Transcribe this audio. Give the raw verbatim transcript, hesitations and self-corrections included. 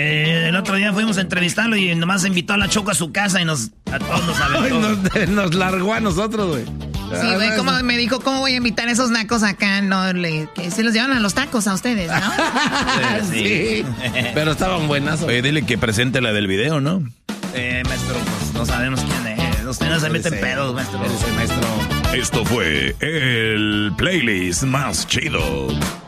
Eh, el otro día fuimos a entrevistarlo y nomás invitó a la Choco a su casa y nos a todos nos aventó. nos, nos largó a nosotros, güey. Sí, güey, como me dijo, ¿cómo voy a invitar a esos nacos acá? No, le, que se los llevan a los tacos a ustedes, ¿no? Sí, pero estaban buenas. Oye, dile que presente la del video, ¿no? Eh, maestro, pues no sabemos quién es. Ustedes no se meten pedos, maestro. maestro. Esto fue el playlist más chido.